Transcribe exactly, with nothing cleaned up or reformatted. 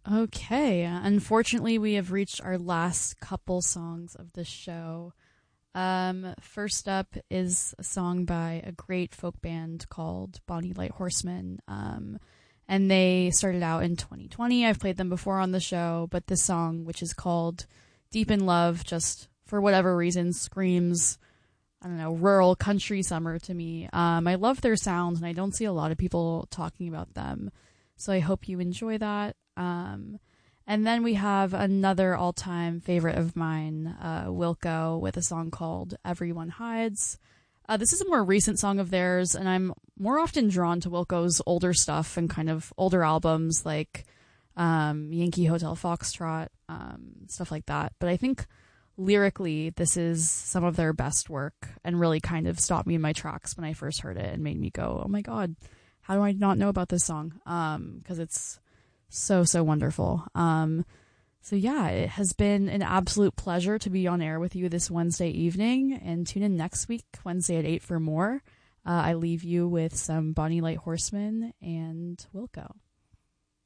Okay, unfortunately, we have reached our last couple songs of the show. Um, first up is a song by a great folk band called Bonnie Light Horseman. Um, and they started out in twenty twenty. I've played them before on the show, but this song, which is called Deep in Love, just for whatever reason screams, I don't know, rural country summer to me. Um, I love their sounds, and I don't see a lot of people talking about them. So I hope you enjoy that. Um, and then we have another all-time favorite of mine, uh, Wilco, with a song called Everyone Hides. Uh, this is a more recent song of theirs, and I'm more often drawn to Wilco's older stuff and kind of older albums like um, Yankee Hotel Foxtrot, um, stuff like that. But I think lyrically, this is some of their best work and really kind of stopped me in my tracks when I first heard it and made me go, oh my God, how do I not know about this song? Um, 'cause it's so, so wonderful. Um, so yeah, it has been an absolute pleasure to be on air with you this Wednesday evening, and tune in next week, Wednesday at eight for more. Uh, I leave you with some Bonnie Light Horseman and Wilco.